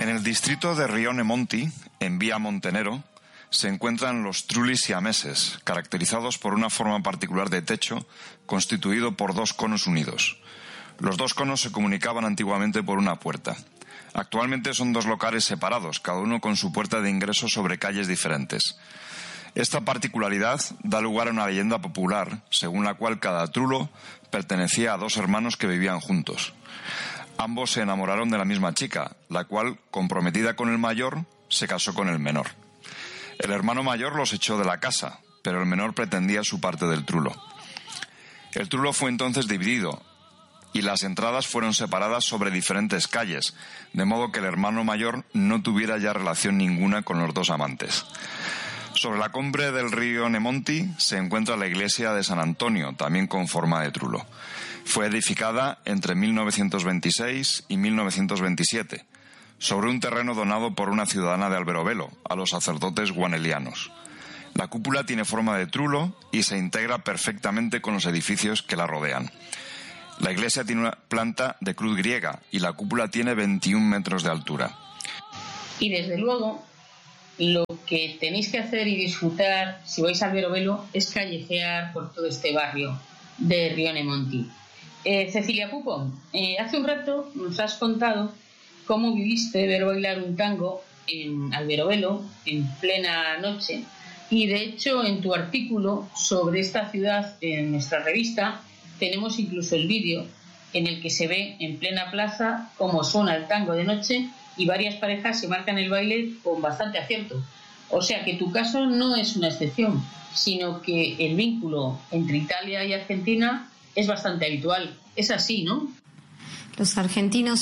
En el distrito de Rione Monti, en Vía Montenero, se encuentran los trulli siameses, caracterizados por una forma particular de techo constituido por dos conos unidos. Los dos conos se comunicaban antiguamente por una puerta. Actualmente son dos locales separados, cada uno con su puerta de ingreso sobre calles diferentes. Esta particularidad da lugar a una leyenda popular, según la cual cada trulo pertenecía a dos hermanos que vivían juntos. Ambos se enamoraron de la misma chica, la cual, comprometida con el mayor, se casó con el menor. El hermano mayor los echó de la casa, pero el menor pretendía su parte del trulo. El trulo fue entonces dividido y las entradas fueron separadas sobre diferentes calles, de modo que el hermano mayor no tuviera ya relación ninguna con los dos amantes. Sobre la cumbre del río Nemonti se encuentra la iglesia de San Antonio, también con forma de trulo. Fue edificada entre 1926 y 1927, sobre un terreno donado por una ciudadana de Alberobello a los sacerdotes guanelianos. La cúpula tiene forma de trulo y se integra perfectamente con los edificios que la rodean. La iglesia tiene una planta de cruz griega y la cúpula tiene 21 metros de altura. Y desde luego, lo que tenéis que hacer y disfrutar si vais a Alberobello es callejear por todo este barrio de Rione Monti. Cecilia Pupo, hace un rato nos has contado cómo viviste ver bailar un tango en Alberobello en plena noche, y de hecho en tu artículo sobre esta ciudad en nuestra revista tenemos incluso el vídeo en el que se ve en plena plaza cómo suena el tango de noche y varias parejas se marcan el baile con bastante acierto. O sea que tu caso no es una excepción, sino que el vínculo entre Italia y Argentina es bastante habitual. Es así, ¿no? Los argentinos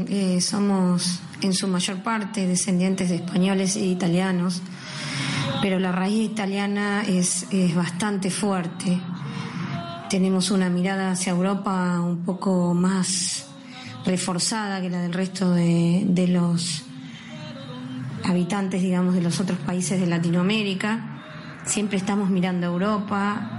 somos en su mayor parte descendientes de españoles e italianos, pero la raíz italiana es bastante fuerte. Tenemos una mirada hacia Europa un poco más reforzada que la del resto de los habitantes, digamos, de los otros países de Latinoamérica. Siempre estamos mirando a Europa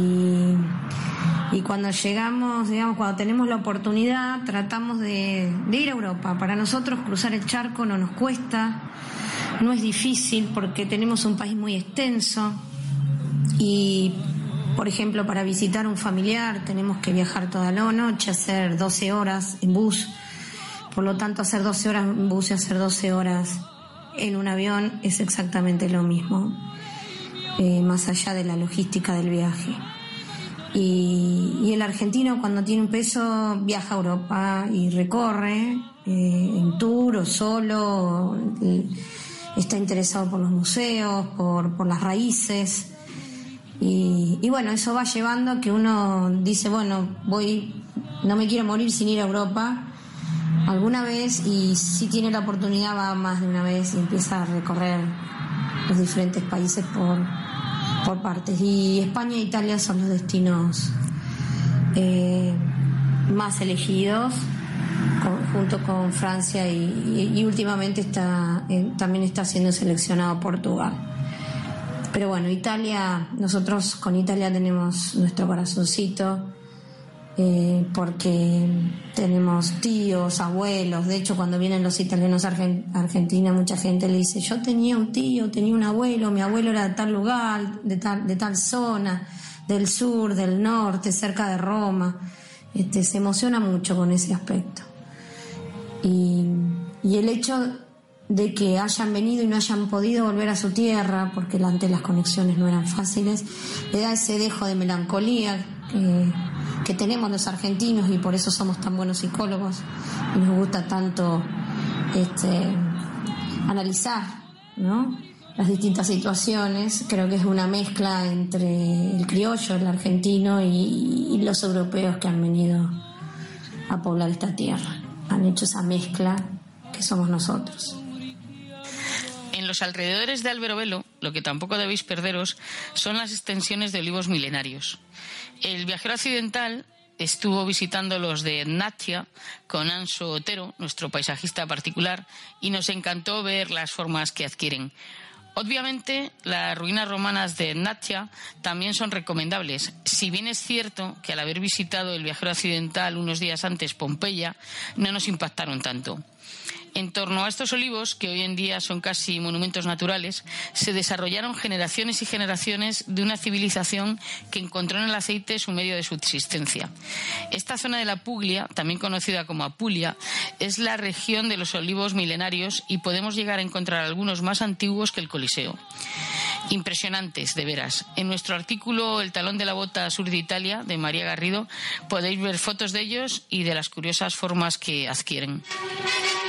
y cuando llegamos, digamos, cuando tenemos la oportunidad, tratamos de ir a Europa. Para nosotros cruzar el charco no nos cuesta, no es difícil porque tenemos un país muy extenso y, por ejemplo, para visitar a un familiar tenemos que viajar toda la noche, hacer 12 horas en bus. Por lo tanto, hacer 12 horas en bus y hacer 12 horas en un avión es exactamente lo mismo, más allá de la logística del viaje. Y el argentino, cuando tiene un peso, viaja a Europa y recorre en tour o solo, está interesado por los museos, por las raíces. Y bueno, eso va llevando a que uno dice, bueno, no me quiero morir sin ir a Europa alguna vez, y si tiene la oportunidad va más de una vez y empieza a recorrer los diferentes países por partes. Y España e Italia son los destinos más elegidos, junto con Francia y últimamente también está siendo seleccionado Portugal. Pero bueno, Italia, nosotros con Italia tenemos nuestro corazoncito, porque tenemos tíos, abuelos. De hecho, cuando vienen los italianos a Argentina, mucha gente le dice, yo tenía un tío, tenía un abuelo, mi abuelo era de tal lugar, de tal zona, del sur, del norte, cerca de Roma. Se emociona mucho con ese aspecto. Y el hecho de que hayan venido y no hayan podido volver a su tierra, porque antes las conexiones no eran fáciles, le da ese dejo de melancolía que tenemos los argentinos, y por eso somos tan buenos psicólogos y nos gusta tanto analizar, ¿no?, las distintas situaciones. Creo que es una mezcla entre el criollo, el argentino y los europeos que han venido a poblar esta tierra. Han hecho esa mezcla que somos nosotros. En los alrededores de Alberobello, lo que tampoco debéis perderos son las extensiones de olivos milenarios. El viajero occidental estuvo visitando los de Natcha con Anso Otero, nuestro paisajista particular, y nos encantó ver las formas que adquieren. Obviamente, las ruinas romanas de Natcha también son recomendables, si bien es cierto que al haber visitado el viajero occidental unos días antes Pompeya, no nos impactaron tanto. En torno a estos olivos, que hoy en día son casi monumentos naturales, se desarrollaron generaciones y generaciones de una civilización que encontró en el aceite su medio de subsistencia. Esta zona de la Puglia, también conocida como Apulia, es la región de los olivos milenarios y podemos llegar a encontrar algunos más antiguos que el Coliseo. Impresionantes, de veras. En nuestro artículo El talón de la bota sur de Italia, de María Garrido, podéis ver fotos de ellos y de las curiosas formas que adquieren.